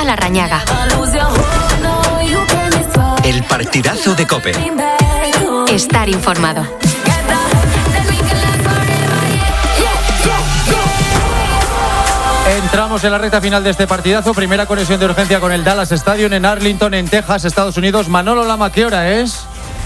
Larrañaga. El partidazo de COPE. Estar informado. Entramos en la recta final de este partidazo. Primera conexión de urgencia con el Dallas Stadium en Arlington, en Texas, Estados Unidos. Manolo Lama, ¿qué hora es?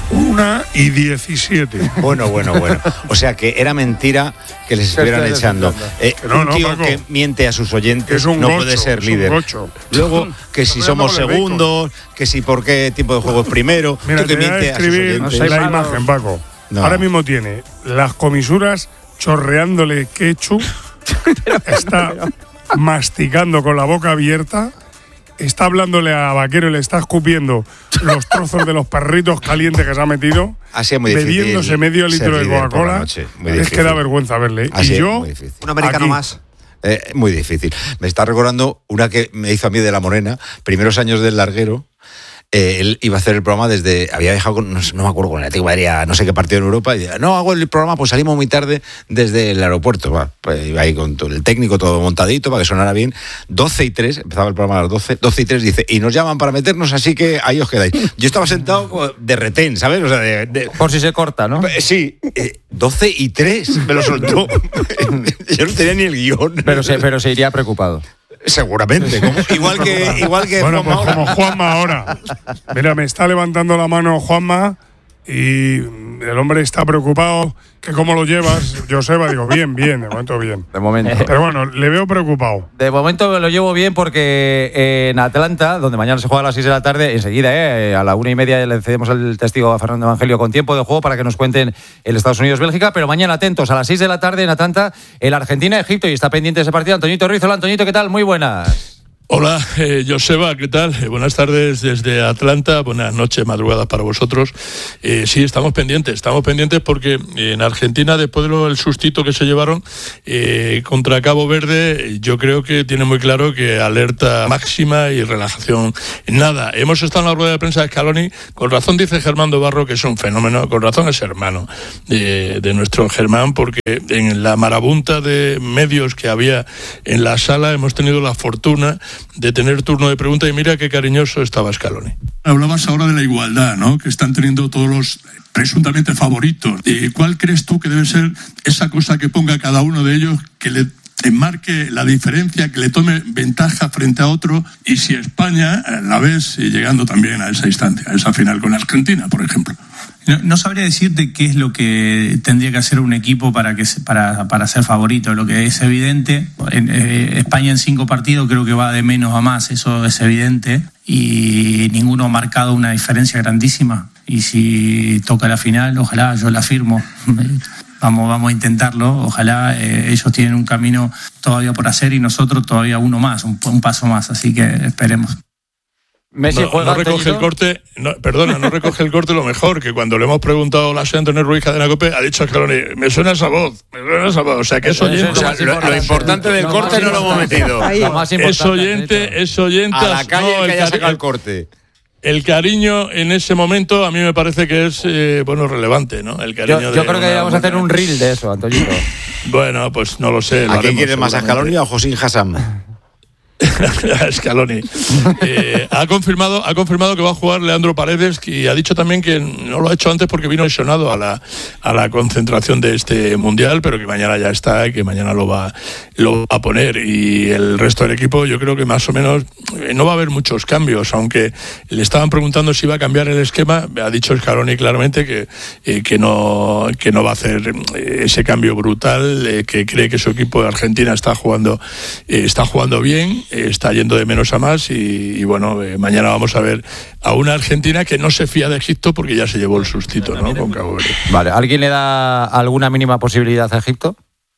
1:17. Bueno. O sea que era mentira que les estuvieran echando. Un tío Paco, que miente a sus oyentes no gocho, puede ser líder. Luego, que si somos segundos, que si por qué tipo de juego es primero. Mira, tú que te voy a miente a sus describir oyentes. la imagen, Paco. No. Ahora mismo tiene las comisuras chorreándole ketchup, está masticando con la boca abierta, está hablándole a Vaquero y le está escupiendo los trozos de los perritos calientes que se ha metido, Así es muy difícil bebiéndose medio litro de líder por la Coca-Cola. noche. Muy Es difícil. que da vergüenza verle. Así Y es, yo, muy difícil. Un americano aquí. más. Muy difícil. Me está recordando una que me hizo a mí de La Morena, primeros años del larguero. Él iba a hacer el programa había dejado, no me acuerdo, con el Atlético de Madrid, no sé qué partido en Europa, y decía, no, hago el programa, pues salimos muy tarde desde el aeropuerto. Pues iba ahí con todo el técnico, todo montadito, para que sonara bien. 12:03, empezaba el programa a las 12:03, dice, y nos llaman para meternos, así que ahí os quedáis. Yo estaba sentado como de retén, ¿sabes? O sea, Por si se corta, ¿no? Sí, 12:03 me lo soltó. Yo no tenía ni el guión. Pero se iría preocupado. Seguramente, igual que bueno, Juanma pues como Juanma ahora. Mira, me está levantando la mano Juanma y el hombre está preocupado. Que cómo lo llevas, Joseba, digo, bien, de momento bien. De momento. Pero bueno, le veo preocupado. De momento lo llevo bien porque en Atlanta, donde mañana se juega a las 6 de la tarde, enseguida, a la 1:30 le cedemos el testigo a Fernando Evangelio con tiempo de juego para que nos cuenten el Estados Unidos-Bélgica, pero mañana atentos, a las 6 de la tarde en Atlanta, el Argentina-Egipto, y está pendiente ese partido Antoñito Ruiz. Hola, Antoñito, ¿qué tal? Muy buenas. Hola, Joseba, ¿qué tal? Buenas tardes desde Atlanta, buenas noches, madrugadas para vosotros. Sí, estamos pendientes porque en Argentina, después del sustito que se llevaron contra Cabo Verde, yo creo que tiene muy claro que alerta máxima y relajación nada. Hemos estado en la rueda de prensa de Scaloni, con razón dice Germán Dobarro que es un fenómeno, con razón es hermano de nuestro Germán, porque en la marabunta de medios que había en la sala hemos tenido la fortuna de tener turno de pregunta y mira qué cariñoso estaba Scaloni. Hablabas ahora de la igualdad, ¿no?, que están teniendo todos los presuntamente favoritos. ¿Cuál crees tú que debe ser esa cosa que ponga cada uno de ellos que le enmarque la diferencia, que le tome ventaja frente a otro? Y si España la ves llegando también a esa instancia, a esa final con Argentina, por ejemplo. No sabría decirte qué es lo que tendría que hacer un equipo para ser favorito. Lo que es evidente, España en 5 partidos creo que va de menos a más, eso es evidente, y ninguno ha marcado una diferencia grandísima. Y si toca la final, ojalá, yo la firmo. Vamos a intentarlo, ojalá. Ellos tienen un camino todavía por hacer y nosotros todavía uno más, un paso más, así que esperemos. Messi juega, no recoge el corte, no recoge el corte. Lo mejor, que cuando le hemos preguntado a la señora Antonio Ruiz Cadena Cope, ha dicho a Scaloni, me suena esa voz, o sea que es oyente. Lo importante del corte no lo hemos metido. Es oyente. A la calle que haya sacado el corte. El cariño en ese momento a mí me parece que es relevante, ¿no? El cariño yo creo que vamos a hacer un reel de eso, Antoñito. Bueno, pues no lo sé. ¿A quién quieres más, a Scaloni o a Josín Hassam? Scaloni. Ha confirmado que va a jugar Leandro Paredes, y ha dicho también que no lo ha hecho antes porque vino lesionado a la concentración de este mundial, pero que mañana ya está y que mañana lo va a poner. Y el resto del equipo, yo creo que más o menos no va a haber muchos cambios, aunque le estaban preguntando si iba a cambiar el esquema. Ha dicho Scaloni claramente que no va a hacer ese cambio brutal, que cree que su equipo de Argentina está jugando bien, está yendo de menos a más, y mañana vamos a ver a una Argentina que no se fía de Egipto porque ya se llevó el sustito, ¿no?, con Cabo Verde. Vale, ¿alguien le da alguna mínima posibilidad a Egipto?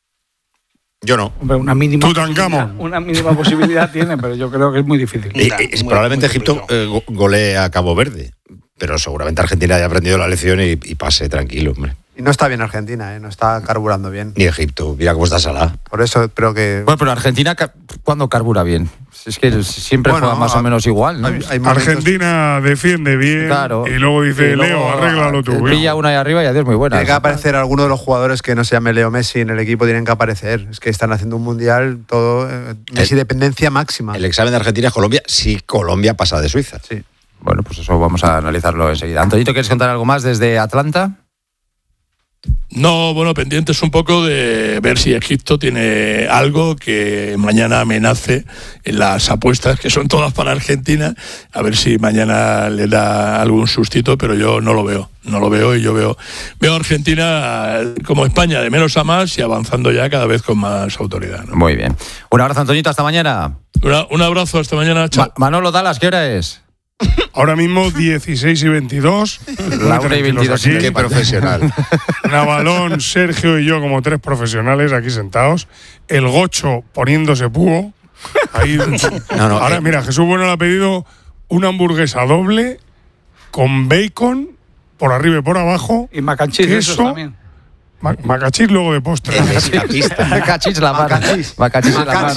Yo no. Hombre, una mínima posibilidad tiene, pero yo creo que es muy difícil. Probablemente Egipto golee a Cabo Verde, pero seguramente Argentina haya aprendido la lección y pase tranquilo, hombre. Y no está bien Argentina, no está carburando bien. Ni Egipto, mira cómo está Salah. Por eso creo que... Bueno, pero Argentina, ¿cuándo carbura bien? Es que siempre juega más o menos igual, ¿no? Hay Argentina defiende bien, claro, y luego dice, Leo, arréglalo tú. Pilla una ahí arriba y adiós, muy buena. Tiene que aparecer alguno de los jugadores que no se llame Leo Messi en el equipo, tienen que aparecer. Es que están haciendo un mundial todo Messi dependencia máxima. El examen de Argentina es Colombia, si Colombia pasa de Suiza. Sí. Bueno, pues eso vamos a analizarlo enseguida. Antonito, ¿quieres contar algo más desde Atlanta? No, bueno, pendientes un poco de ver si Egipto tiene algo que mañana amenace en las apuestas, que son todas para Argentina, a ver si mañana le da algún sustito, pero yo no lo veo y yo veo a Argentina como España, de menos a más y avanzando ya cada vez con más autoridad, ¿no? Muy bien. Un abrazo, Antonito, hasta mañana. Un abrazo, hasta mañana, chao. Manolo Dallas, ¿qué hora es? Ahora mismo 16:22. La 1:22. Qué profesional. Navalón, Sergio y yo como 3 profesionales aquí sentados. El Gocho poniéndose púo. Ahí. Ahora, mira, Jesús Bueno le ha pedido una hamburguesa doble con bacon por arriba y por abajo. Y mac and cheese, queso, también. Macachis luego de postre. Macachis la mar. Macachis en la mar.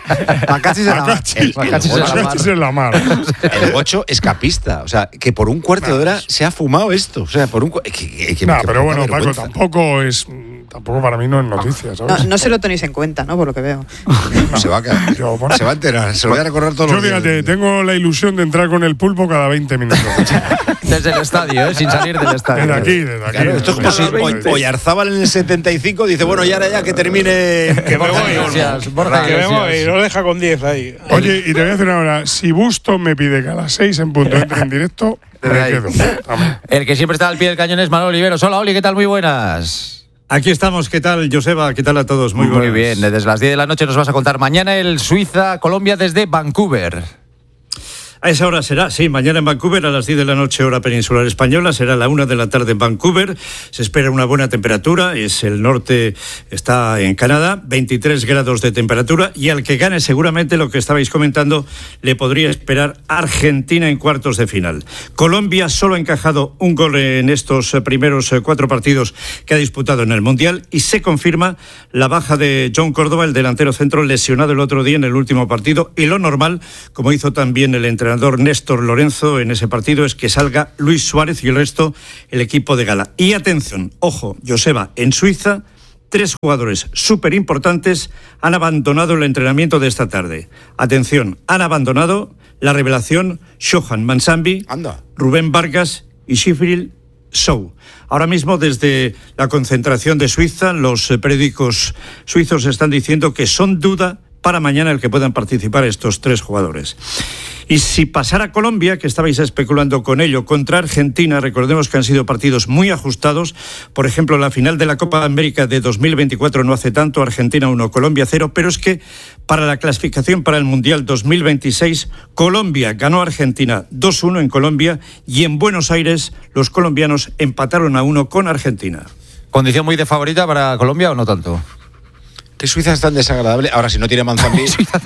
Macachis en la mar. El Gocho escapista. O sea, que por un cuarto de hora se ha fumado esto. O sea, por un pero bueno, Paco, tampoco para mí no es noticia, ¿sabes? No se lo tenéis en cuenta, ¿no? Por lo que veo. Se va a quedar. Se va a enterar. Se lo voy a recordar todos los días. Yo, fíjate, tengo la ilusión de entrar con el pulpo cada 20 minutos. Desde el estadio, sin salir del estadio. Desde aquí. Claro, esto es como si Oyarzábal en el 75 dice, bueno, y ahora ya que termine... Que me voy, lo deja con 10 ahí. Oye, y te voy a decir ahora, si Busto me pide que a las 6 en punto entre en directo, me quedo. El que siempre está al pie del cañón es Manuel Oliveros. Hola, Oli, ¿qué tal? Muy buenas. Aquí estamos, ¿qué tal, Joseba? ¿Qué tal a todos? Muy bien, desde las 10 de la noche nos vas a contar mañana el Suiza-Colombia desde Vancouver. A esa hora será, sí, mañana en Vancouver a las 10 de la noche, hora peninsular española, será la 1 de la tarde en Vancouver. Se espera una buena temperatura, es el norte, está en Canadá, 23 grados de temperatura, y al que gane seguramente, lo que estabais comentando, le podría esperar Argentina en cuartos de final. Colombia solo ha encajado un gol en estos primeros 4 partidos que ha disputado en el Mundial, y se confirma la baja de John Córdoba, el delantero centro, lesionado el otro día en el último partido, y lo normal, como hizo también el entrenador Néstor Lorenzo en ese partido, es que salga Luis Suárez y el resto el equipo de gala. Y atención, ojo, Joseba, en Suiza 3 jugadores súper importantes han abandonado el entrenamiento de esta tarde. Atención, han abandonado la revelación Shohan Mansambi, Rubén Vargas y Shifril Sow. Ahora mismo, desde la concentración de Suiza, los periódicos suizos están diciendo que son duda para mañana el que puedan participar estos 3 jugadores. Y si pasara Colombia, que estabais especulando con ello, contra Argentina, recordemos que han sido partidos muy ajustados. Por ejemplo, la final de la Copa América de 2024 no hace tanto, Argentina 1, Colombia 0, pero es que para la clasificación para el Mundial 2026, Colombia ganó a Argentina 2-1 en Colombia, y en Buenos Aires los colombianos empataron a 1 con Argentina. ¿Condición muy de favorita para Colombia o no tanto? Que Suiza es tan desagradable. Ahora, si no tiene Manzambi...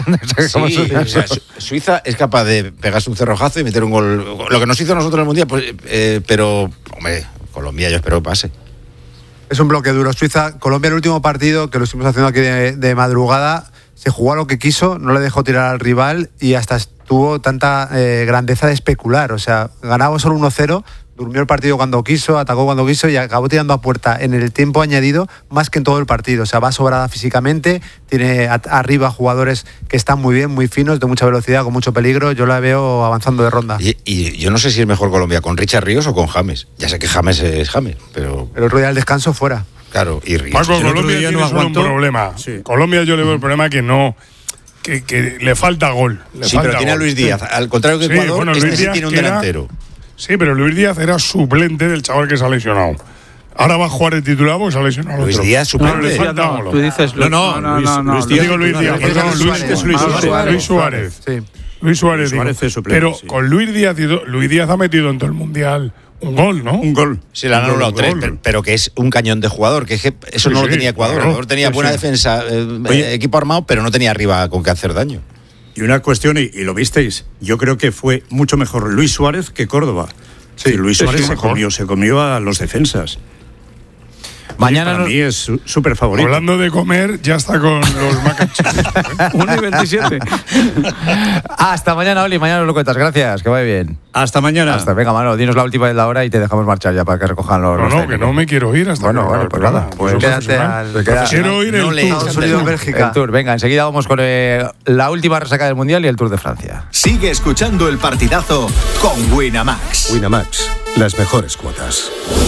Suiza es capaz de pegarse un cerrojazo y meter un gol. Lo que nos hizo nosotros en el Mundial, pues, pero, hombre, Colombia yo espero que pase. Es un bloque duro. Suiza, Colombia, el último partido, que lo estuvimos haciendo aquí de madrugada, se jugó a lo que quiso, no le dejó tirar al rival y hasta tuvo tanta grandeza de especular. O sea, ganaba solo 1-0, durmió el partido cuando quiso, atacó cuando quiso y acabó tirando a puerta en el tiempo añadido más que en todo el partido. O sea, va sobrada físicamente, tiene arriba jugadores que están muy bien, muy finos, de mucha velocidad, con mucho peligro. Yo la veo avanzando de ronda. Y yo no sé si es mejor Colombia con Richard Ríos o con James. Ya sé que James es James, pero... El otro día el descanso fuera. Claro, y Ríos. Paco, Colombia tiene no solo un problema. Sí. Colombia yo le veo el problema que no... Que le falta gol. Pero tiene a Luis Díaz. Sí. Al contrario que Ecuador, bueno, este sí tiene un delantero. Sí, pero Luis Díaz era suplente del chaval que se ha lesionado. Ahora va a jugar de titular porque se ha lesionado. Luis Díaz suplente. Tú dices Luis Díaz. Digo Luis Díaz. Luis Suárez. Sí. Luis Suárez es suplente. Pero con Luis Díaz ha metido en todo el Mundial un gol, ¿no? Un gol. Sí, le han anulado 3, pero que es un cañón de jugador, que eso no lo tenía Ecuador. Ecuador tenía buena defensa, equipo armado, pero no tenía arriba con qué hacer daño. Y una cuestión, y lo visteis, yo creo que fue mucho mejor Luis Suárez que Córdoba. Sí, Luis Suárez se comió a los defensas. Mañana para mí es súper favorito. Hablando de comer, ya está con los mac and cheese. 1:27. Hasta mañana, Oli. Mañana nos lo cuentas. Gracias. Que vaya bien. Hasta mañana. Venga, Manolo, dinos la última de la hora y te dejamos marchar ya para que recojan los. No, que no me quiero ir hasta Bueno, pues nada. Pues quédate quiero ir el Tour. El Tour. Venga, enseguida vamos con la última resaca del Mundial y el Tour de Francia. Sigue escuchando El Partidazo con Winamax. Winamax, las mejores cuotas.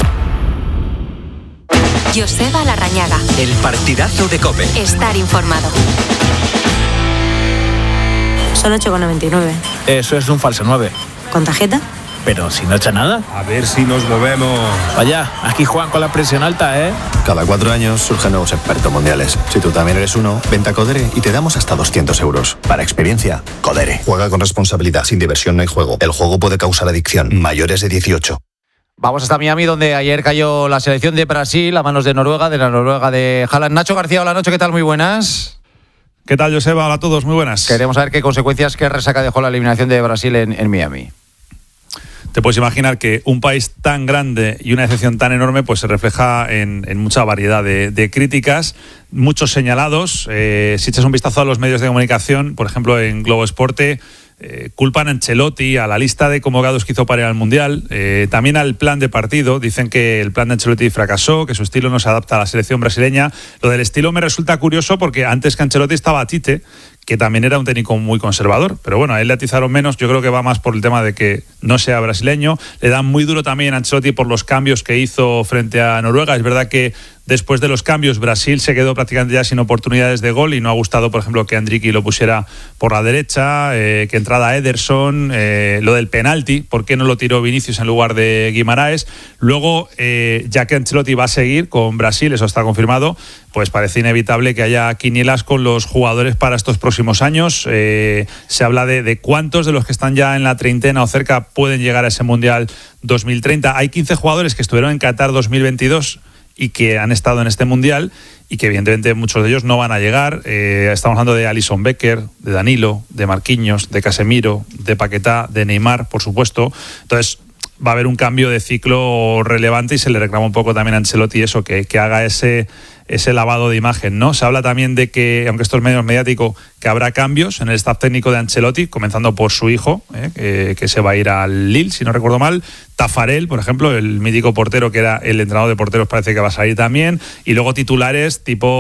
Joseba Larrañaga. El Partidazo de COPE. Estar informado. Son 8,99. Eso es un falso 9. ¿Con tarjeta? Pero si no echa nada. A ver si nos movemos. Vaya, aquí juegan con la presión alta, ¿eh? Cada 4 años surgen nuevos expertos mundiales. Si tú también eres uno, vente a Codere y te damos hasta 200 euros. Para experiencia, Codere. Juega con responsabilidad. Sin diversión no hay juego. El juego puede causar adicción. Mayores de 18. Vamos hasta Miami, donde ayer cayó la selección de Brasil a manos de Noruega, de la Noruega de Haaland. Nacho García, hola Nacho, ¿qué tal? Muy buenas. ¿Qué tal, Joseba? Hola a todos, muy buenas. Queremos saber qué consecuencias, qué resaca dejó la eliminación de Brasil en Miami. Te puedes imaginar que un país tan grande y una decepción tan enorme pues se refleja en mucha variedad de críticas, muchos señalados. Si echas un vistazo a los medios de comunicación, por ejemplo en Globo Esporte, culpan a Ancelotti, a la lista de convocados que hizo para ir al Mundial, también al plan de partido. Dicen que el plan de Ancelotti fracasó, que su estilo no se adapta a la selección brasileña. Lo del estilo me resulta curioso porque antes que Ancelotti estaba Tite, que también era un técnico muy conservador, pero bueno, a él le atizaron menos. Yo creo que va más por el tema de que no sea brasileño. Le dan muy duro también a Ancelotti por los cambios que hizo frente a Noruega. Es verdad que después de los cambios Brasil se quedó prácticamente ya sin oportunidades de gol y no ha gustado, por ejemplo, que Andriqui lo pusiera por la derecha, que entrada Ederson, lo del penalti, ¿por qué no lo tiró Vinicius en lugar de Guimaraes? Luego, ya que Ancelotti va a seguir con Brasil, eso está confirmado, pues parece inevitable que haya quinielas con los jugadores para estos próximos años. Se habla de cuántos de los que están ya en la treintena o cerca pueden llegar a ese Mundial 2030. Hay 15 jugadores que estuvieron en Qatar 2022 y que han estado en este Mundial y que evidentemente muchos de ellos no van a llegar. Estamos hablando de Alisson Becker, de Danilo, de Marquinhos, de Casemiro, de Paquetá, de Neymar, por supuesto. Entonces va a haber un cambio de ciclo relevante y se le reclama un poco también a Ancelotti eso, que haga ese lavado de imagen, ¿no? Se habla también de que, aunque esto es medio mediático, que habrá cambios en el staff técnico de Ancelotti, comenzando por su hijo, que se va a ir al Lille, si no recuerdo mal. Taffarel, por ejemplo, el mítico portero que era el entrenador de porteros, parece que va a salir también. Y luego titulares tipo